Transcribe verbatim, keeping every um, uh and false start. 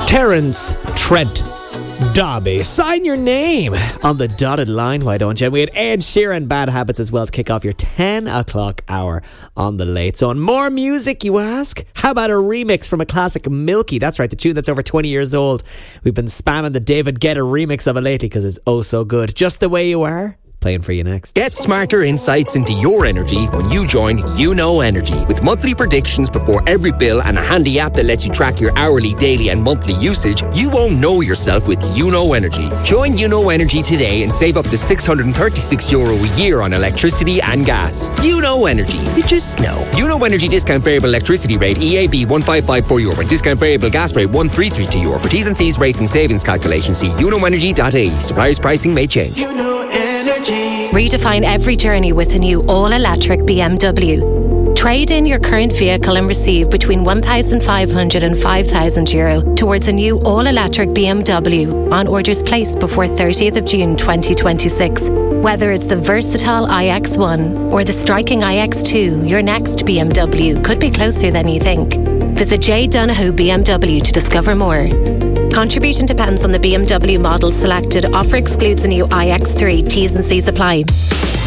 Terence Trent D'Arby, sign your name on the dotted line, why don't you? We had Ed Sheeran, Bad Habits as well, to kick off your ten o'clock hour on the Late Zone. More music, you ask? How about a remix from a classic, Milky? That's right, the tune that's over twenty years old. We've been spamming the David Guetta remix of it lately because it's oh so good. Just the Way You Are, playing for you next. Get smarter insights into your energy when you join You Know Energy. With monthly predictions before every bill and a handy app that lets you track your hourly, daily and monthly usage, you won't know yourself with You Know Energy. Join You Know Energy today and save up to six hundred thirty-six euro a year on electricity and gas. You Know Energy. You just know. You Know Energy discount variable electricity rate E A B one five five four euro and discount variable gas rate one three three two euro. For T's and C's rates and savings calculations, see you know energy dot I E. Suppliers pricing may change. You Know Energy. Redefine every journey with a new all-electric B M W. Trade in your current vehicle and receive between one thousand five hundred and five thousand euro towards a new all-electric B M W on orders placed before thirtieth of June twenty twenty-six. Whether it's the versatile i X one or the striking i X two, your next B M W could be closer than you think. Visit J Donoghue B M W to discover more. Contribution depends on the B M W model selected. Offer excludes a new i X three. T's and C's apply.